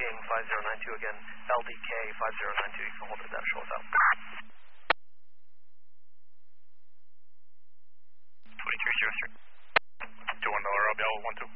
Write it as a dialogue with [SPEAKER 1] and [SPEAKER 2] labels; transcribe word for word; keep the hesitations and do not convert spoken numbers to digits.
[SPEAKER 1] King five zero nine two again, L D K five zero nine two, you can hold it, that shows up.
[SPEAKER 2] twenty-three zero three. two one Miller, I'll be out with one two.